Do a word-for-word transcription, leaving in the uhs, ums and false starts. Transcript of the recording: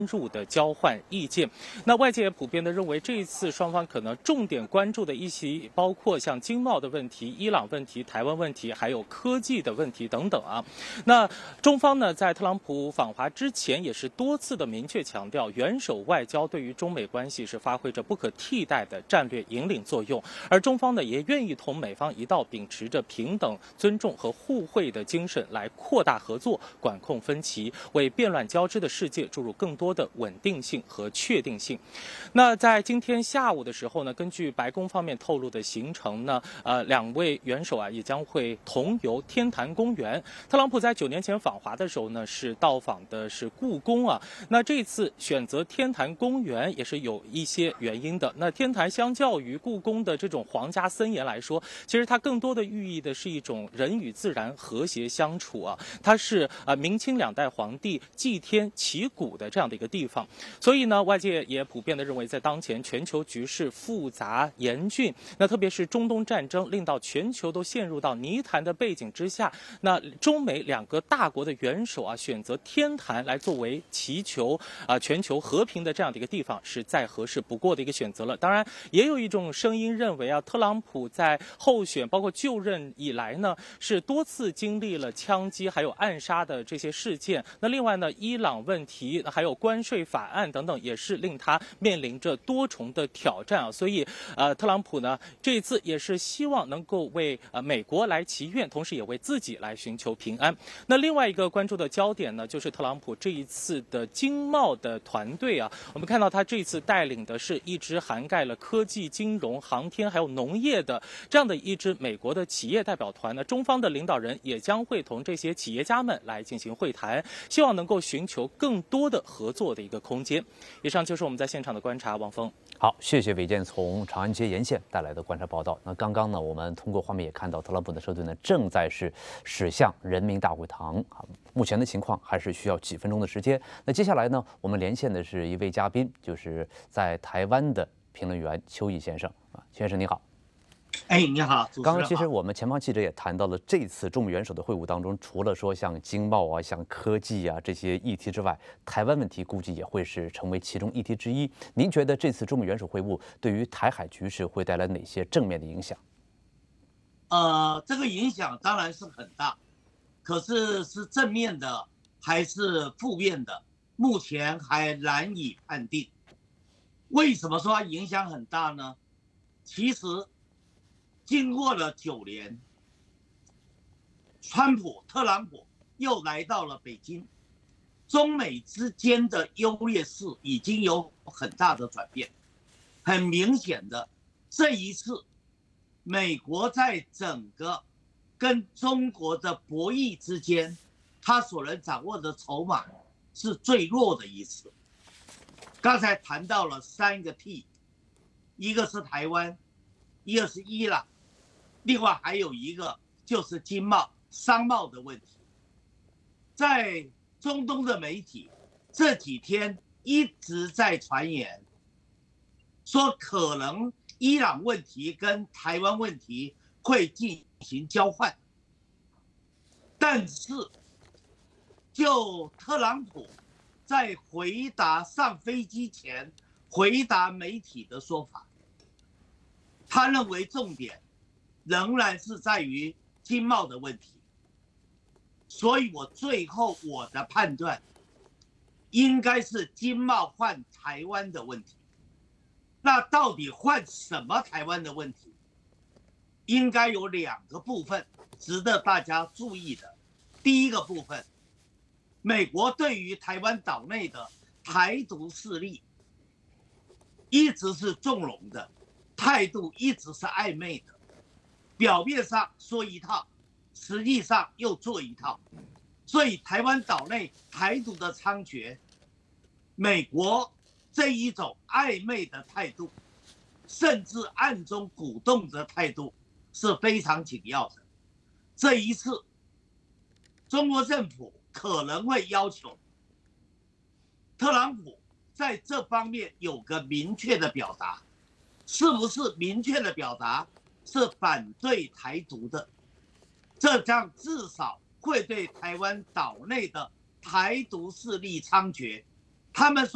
入的交换意见。那外界也普遍的认为，这一次双方可能重点关注的议题包括像经贸的问题、伊朗问题、台湾问题，还有科技的问题等等啊。那中方呢，在特朗普访华之前，也是多次的明确强调，元首外交对于中美关系是发挥着不可替代的战略引领作用，而中方呢，也愿意同美方一道，秉持着平等、尊重和互惠的精神来扩大合作、管控分歧，为变乱交织的世界注入更多的稳定性和确定性。那在今天下午的时候呢，根据白宫方面透露的行程呢，呃，两位元首啊也将会同游天坛公园。特朗普在九年前访华的时候呢，是到访的是故宫啊。那这次选择天坛公园也是有一些原因的。那天坛相较于故宫的这种皇家森严来说，其实它更多的寓意的是一种人与自然和谐相处啊。它是呃明清两代皇帝祭天祈谷的这样的一个地方。所以呢，外界也普遍的认为，在当前全球局势复杂严峻，那特别是中东战争令到全球都陷入到泥潭的背景之下，那中美两个大国的元首啊，选择天坛来作为祈求啊全球和平的这样的一个地方，是再合适不过的一个选择了。当然，也有一种声音认为啊，特朗普在候选包括就任以来呢，是多次经历了枪击还有暗杀的这些事件。那另外呢，伊朗问题还有关税法案等等，也是令他面临着多重的挑战啊。所以，呃，特朗普呢这一次也是希望能够为呃美国来祈愿，同时也为自己来寻求平安。那另外一个关注的焦点呢，就是特朗普这一次的经贸的团队啊。我们看到他这一次带领的是一支涵盖了科技、金融、航天还有农业的这样的一支美国的企业代表团呢。中方的领导人也将会同这些企业家们来进行会谈，希望能够寻求更多的合作的一个空间。以上就是我们在现场的观察，王峰。 好，谢谢伟健从长安街沿线带来的观察报道。那刚刚呢，我们通过画面也看到，特朗普的车队呢正在是驶向人民大会堂啊。目前的情况还是需要几分钟的时间。那接下来呢，我们连线的是一位嘉宾，就是在台湾的评论员邱毅先生啊，邱先生你好。 哎，你好，主持人好。 刚刚其实我们前方记者也谈到了，这次中美元首的会晤当中，除了说像经贸啊、像科技啊这些议题之外，台湾问题估计也会是成为其中议题之一。您觉得这次中美元首会晤对于台海局势会带来哪些正面的影响？ 呃，这个影响当然是很大，可是是正面的还是负面的，目前还难以判定。为什么说它影响很大呢？其实经过了九年，川普、特朗普又来到了北京，中美之间的优劣势已经有很大的转变。很明显的，这一次美国在整个跟中国的博弈之间，他所能掌握的筹码是最弱的一次。刚才谈到了三个 T， 一个是台湾，一个是伊朗，另外还有一个就是经贸、商贸的问题。在中东的媒体这几天一直在传言，说可能伊朗问题跟台湾问题会进行交换，但是就特朗普在回答上飞机前回答媒体的说法，他认为重点仍然是在于经贸的问题，所以我最后我的判断应该是经贸换台湾的问题。那到底换什么台湾的问题？应该有两个部分值得大家注意的。第一个部分，美国对于台湾岛内的台独势力一直是纵容的，态度一直是暧昧的，表面上说一套，实际上又做一套。所以台湾岛内台独的猖獗，美国这一种暧昧的态度，甚至暗中鼓动的态度是非常紧要的。这一次，中国政府可能会要求特朗普在这方面有个明确的表达，是不是明确的表达是反对台独的？这样至少会对台湾岛内的台独势力猖獗，他们说